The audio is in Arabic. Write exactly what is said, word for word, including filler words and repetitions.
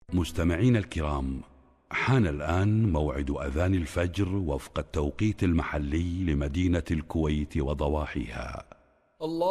مستمعين الكرام، حان الآن موعد أذان الفجر وفق التوقيت المحلي لمدينة الكويت وضواحيها. الله